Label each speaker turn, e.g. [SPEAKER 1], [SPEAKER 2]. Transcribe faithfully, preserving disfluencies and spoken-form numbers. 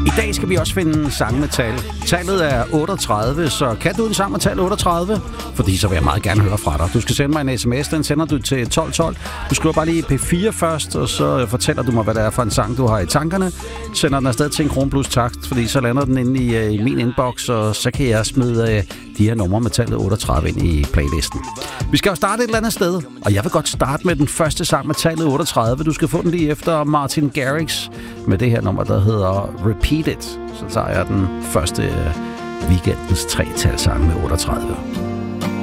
[SPEAKER 1] I dag skal vi også finde sang med tal. Tallet er otteogtredive, så kan du en sang med tal otteogtredive? Fordi så vil jeg meget gerne høre fra dig. Du skal sende mig en sms, den sender du til tolv tolv. Du skriver bare lige P fire først, og så fortæller du mig, hvad det er for en sang, du har i tankerne. Sender den afsted til en krone plus takst, fordi så lander den inde i, i min inbox, og så kan jeg smide de her numre med tallet otteogtredive ind i playlisten. Vi skal jo starte et eller andet sted, og jeg vil godt starte med den første sang med tallet otteogtredive. Du skal få den lige efter Martin Garrix med det her nummer, der hedder Repeat It. Så tager jeg den første weekendens tre-talsang med otteogtredive.